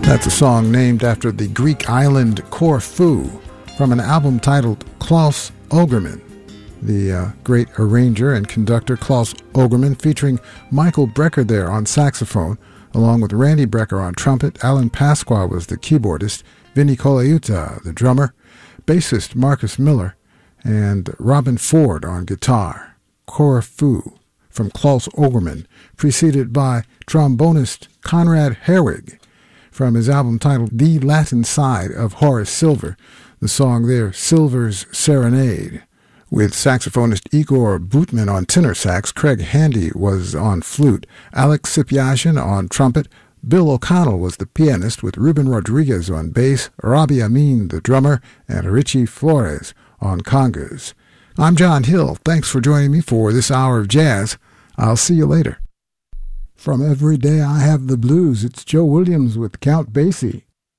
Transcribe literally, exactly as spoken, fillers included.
That's a song named after the Greek island Corfu from an album titled Klaus Ogerman. The uh, great arranger and conductor Klaus Ogerman, featuring Michael Brecker there on saxophone, along with Randy Brecker on trumpet. Alan Pasqua was the keyboardist, Vinny Colaiuta the drummer, bassist Marcus Miller, and Robin Ford on guitar. Corfu from Klaus Ogerman, preceded by trombonist Conrad Herwig from his album titled The Latin Side of Horace Silver. The song there, Silver's Serenade. With saxophonist Igor Bootman on tenor sax, Craig Handy was on flute, Alex Sipiashin on trumpet, Bill O'Connell was the pianist with Ruben Rodriguez on bass, Robbie Amin the drummer, and Richie Flores on congas. I'm John Hill. Thanks for joining me for this hour of jazz. I'll see you later. From Every Day I Have the Blues, it's Joe Williams with Count Basie.